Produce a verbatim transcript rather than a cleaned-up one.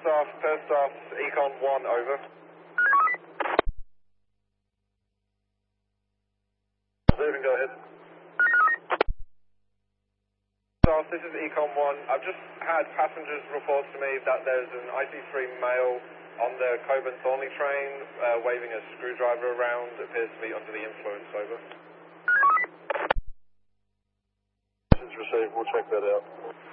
staff, pair staff, Econ one, over. Moving, go ahead. Staff, this is Econ one. I've just had passengers report to me that there's an I C three male on the Coburn Thornley train uh, waving a screwdriver around, appears to be under the influence, over. Received, we'll check that out.